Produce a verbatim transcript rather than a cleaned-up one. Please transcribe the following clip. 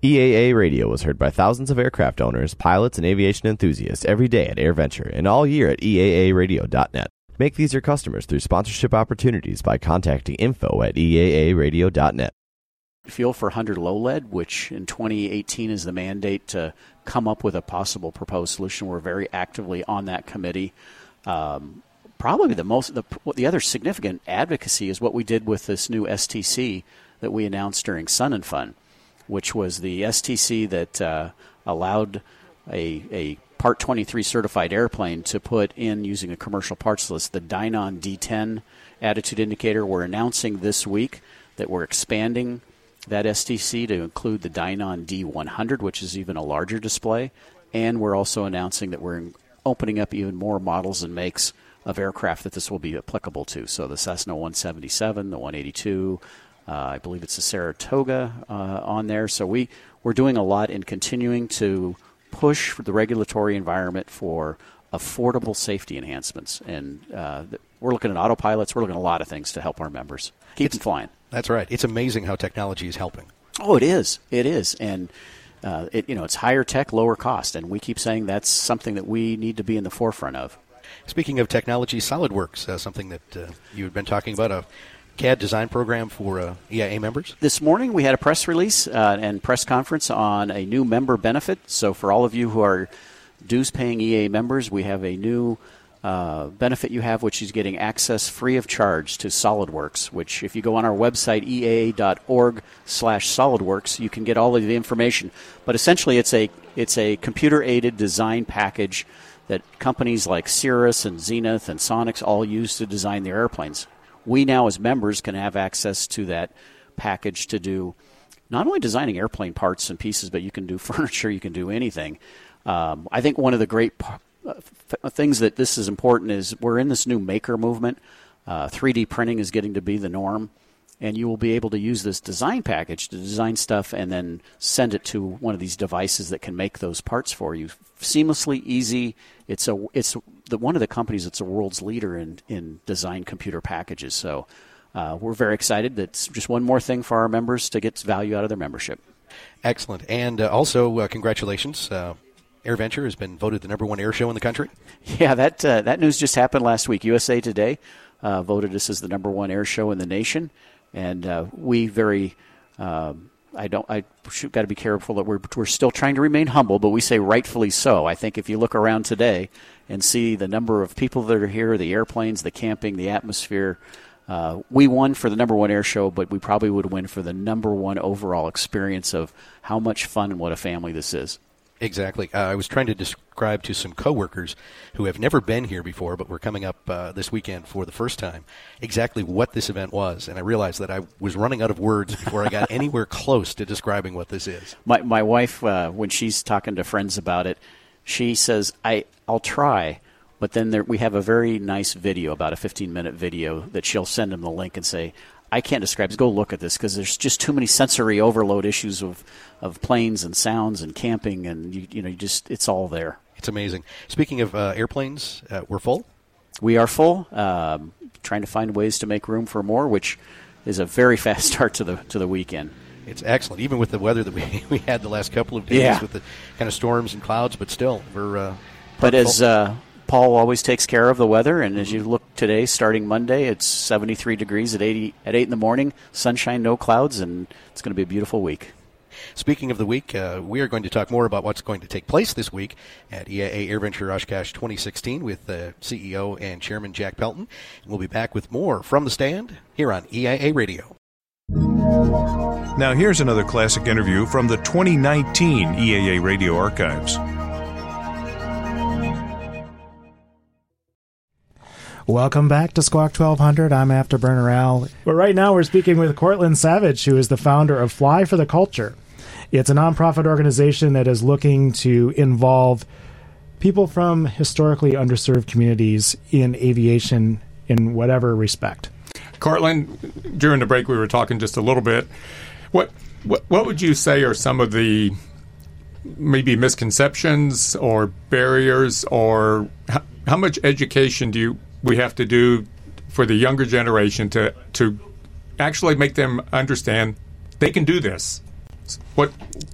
E A A Radio was heard by thousands of aircraft owners, pilots, and aviation enthusiasts every day at AirVenture and all year at E A A radio dot net. Make these your customers through sponsorship opportunities by contacting info at E A A radio dot net. Fuel for one hundred low lead, which in twenty eighteen is the mandate to come up with a possible proposed solution. We're very actively on that committee. Um, probably the most, the, the other significant advocacy is what we did with this new S T C that we announced during Sun and Fun, which was the S T C that uh, allowed a, a Part twenty-three certified airplane to put in, using a commercial parts list, the Dynon D ten attitude indicator. We're announcing this week that we're expanding that S T C to include the Dynon D one hundred, which is even a larger display. And we're also announcing that we're opening up even more models and makes of aircraft that this will be applicable to. So the Cessna one seventy-seven, the one eighty-two, uh, I believe it's the Saratoga uh, on there. So we, we're doing a lot in continuing to push for the regulatory environment for affordable safety enhancements. And uh, we're looking at autopilots. We're looking at a lot of things to help our members keep it's, them flying. That's right. It's amazing how technology is helping. Oh, it is. It is. And, uh, it, you know, it's higher tech, lower cost. And we keep saying that's something that we need to be in the forefront of. Speaking of technology, SolidWorks, uh, something that uh, you had been talking about, a C A D design program for uh, E I A members? This morning we had a press release uh, and press conference on a new member benefit. So for all of you who are dues-paying E A A members, we have a new uh, benefit you have, which is getting access free of charge to SolidWorks, which if you go on our website, E A A dot org slash SolidWorks, you can get all of the information. But essentially it's a it's a computer-aided design package that companies like Cirrus and Zenith and Sonix all use to design their airplanes. We now as members can have access to that package to do not only designing airplane parts and pieces, but you can do furniture, you can do anything. Um, I think one of the great p- f- things that this is important is we're in this new maker movement. Uh, three D printing is getting to be the norm, and you will be able to use this design package to design stuff and then send it to one of these devices that can make those parts for you. Seamlessly, easy. It's a it's the one of the companies that's the world's leader in, in design computer packages. So uh, we're very excited. That's just one more thing for our members to get value out of their membership. Excellent. And uh, also, uh, congratulations. Uh, AirVenture has been voted the number one air show in the country. Yeah, that uh, that news just happened last week. U S A Today uh, voted us as the number one air show in the nation. And uh, we very, um, I don't, I got to be careful that we're we're still trying to remain humble, but we say rightfully so. I think if you look around today and see the number of people that are here, the airplanes, the camping, the atmosphere, uh, we won for the number one air show, but we probably would win for the number one overall experience of how much fun and what a family this is. Exactly. Uh, I was trying to describe to some coworkers who have never been here before, but were coming up uh, this weekend for the first time, exactly what this event was. And I realized that I was running out of words before I got anywhere close to describing what this is. My my wife, uh, when she's talking to friends about it, she says, I, I'll try. But then there, we have a very nice video, about a fifteen-minute video, that she'll send them the link and say, I can't describe it. Go look at this because there's just too many sensory overload issues of, of planes and sounds and camping, and you, you know, you just it's all there. It's amazing. Speaking of uh, airplanes, uh, we're full? We are full. Um, trying to find ways to make room for more, which is a very fast start to the to the weekend. It's excellent, even with the weather that we we had the last couple of days yeah. with the kind of storms and clouds, but still, we're uh, But as uh, Paul always takes care of the weather, and as you look today, starting Monday, it's seventy-three degrees at eighty at eight in the morning, sunshine, no clouds, and it's going to be a beautiful week. Speaking of the week, uh, we are going to talk more about what's going to take place this week at E I A AirVenture Oshkosh twenty sixteen with uh, C E O and Chairman Jack Pelton. And we'll be back with more from the stand here on E I A Radio. Now here's another classic interview from the twenty nineteen E I A Radio archives. Welcome back to Squawk twelve hundred. I'm Afterburner Al. But right now we're speaking with Cortland Savage, who is the founder of Fly for the Culture. It's a nonprofit organization that is looking to involve people from historically underserved communities in aviation in whatever respect. Cortland, during the break we were talking just a little bit. What what, what would you say are some of the maybe misconceptions or barriers, or how, how much education do you we have to do for the younger generation to to actually make them understand they can do this? What